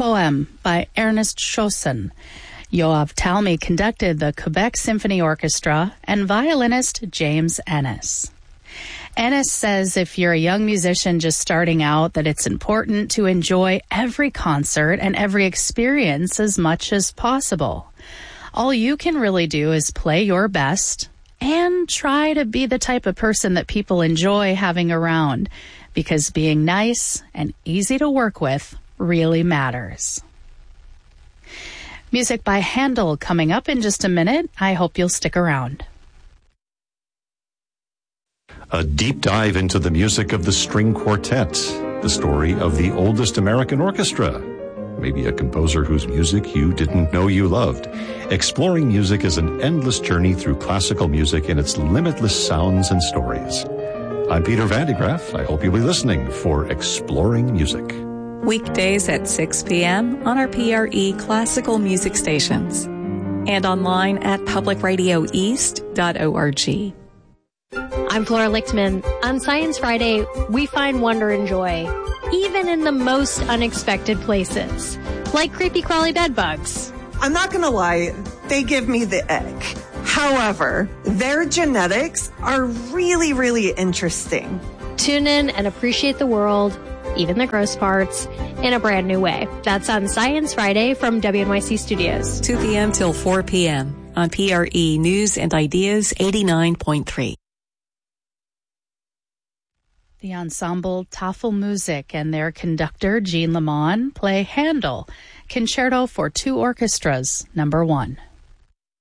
Poem by Ernest Chausson. Yoav Talmy conducted the Quebec Symphony Orchestra and violinist James Ennis. Ennis says if you're a young musician just starting out, that it's important to enjoy every concert and every experience as much as possible. All you can really do is play your best and try to be the type of person that people enjoy having around, because being nice and easy to work with really matters. Music by Handel coming up in just a minute. I hope you'll stick around. A deep dive into the music of the string quartet, the story of the oldest American orchestra, maybe a composer whose music you didn't know you loved. Exploring music is an endless journey through classical music and its limitless sounds and stories. I'm Peter Van de Graaff. I hope you'll be listening for Exploring Music. Weekdays at 6 p.m. on our PRE classical music stations and online at publicradioeast.org. I'm Flora Lichtman. On Science Friday, we find wonder and joy, even in the most unexpected places, like creepy crawly bed bugs. I'm not going to lie, they give me the ick. However, their genetics are really, really interesting. Tune in and appreciate the world, even the gross parts, in a brand new way. That's on Science Friday from WNYC Studios. 2 p.m. till 4 p.m. on PRE News and Ideas 89.3. The ensemble Tafelmusik and their conductor, Jean Lamont, play Handel, Concerto for Two Orchestras, No. 1.